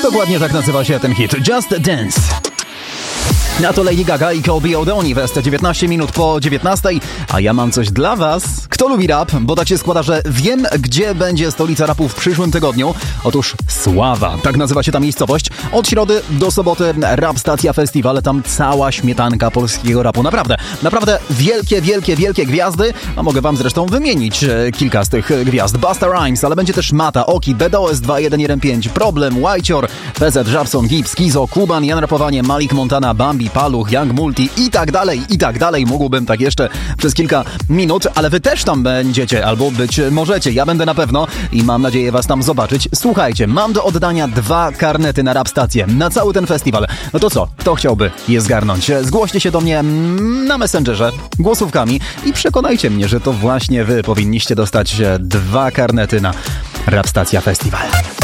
Dokładnie tak nazywa się ten hit. Just Dance. A to Lady Gaga i Colby O'Donnell w 19 minut po 19, a ja mam coś dla was. Kto lubi rap? Bo tak się składa, że wiem, gdzie będzie stolica rapu w przyszłym tygodniu. Otóż Sława, tak nazywa się ta miejscowość. Od środy do soboty Rap Stacja Festiwal, tam cała śmietanka polskiego rapu. Naprawdę wielkie gwiazdy, a mogę wam zresztą wymienić kilka z tych gwiazd. Busta Rhymes, ale będzie też Mata, Oki, BDOS 2115, Problem, Whitecior, PZ, Żabson, Gibbs, Kizo, Kuban, Jan Rapowanie, Malik Montana, Bambi, Paluch, Young Multi i tak dalej. Mógłbym tak jeszcze przez kilka minut, ale wy też tam będziecie, albo być możecie. Ja będę na pewno i mam nadzieję was tam zobaczyć. Słuchajcie, mam do oddania 2 karnety na Rap Stację, na cały ten festiwal. No to co? Kto chciałby je zgarnąć? Zgłoście się do mnie na Messengerze głosówkami i przekonajcie mnie, że to właśnie wy powinniście dostać 2 karnety na Rap Stacja Festiwal.